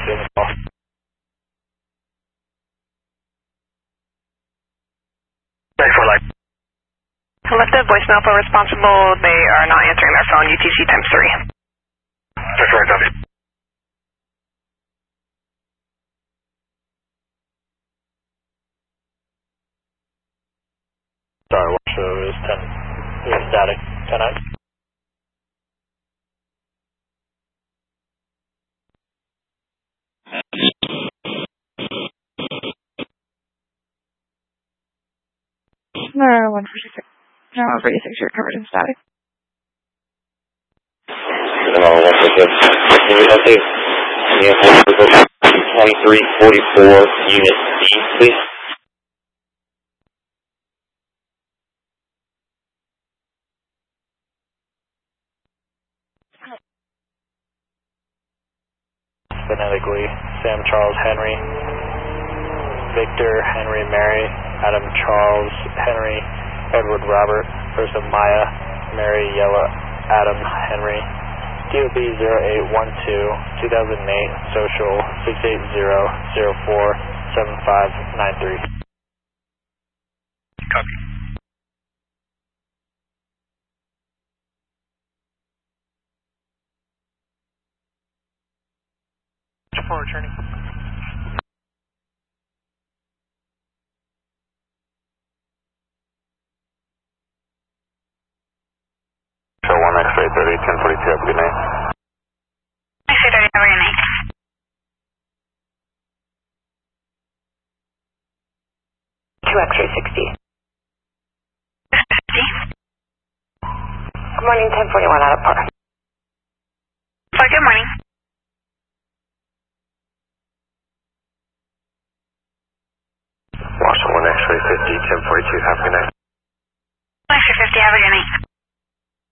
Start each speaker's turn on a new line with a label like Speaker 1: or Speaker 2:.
Speaker 1: doing the call. Ready for light.
Speaker 2: I left a voicemail for responsible. They are not answering their phone. UTC times 3.
Speaker 1: That's right, copy. Sorry, watch, so it was 10. It was static. 10 out.
Speaker 2: No, 146. No, 36, you're covered in static.
Speaker 3: No, that's okay. Can we update the 2344 Unit C, please?
Speaker 1: Phonetically, Sam Charles Henry, Victor Henry Mary, Adam Charles Henry, Edward Robert, Ursa Maya, Mary Yella, Adam Henry, DOB 0812, 2008, Social 680047593. Copy. For returning.
Speaker 3: So 1 X-ray 30, 1042, have a good night.
Speaker 2: X-ray 30, have a good night. 2 X-ray 60. 60. Good morning, 1041 out of par. Good morning.
Speaker 3: Washington 1 X-ray 50, 1042, have a good night.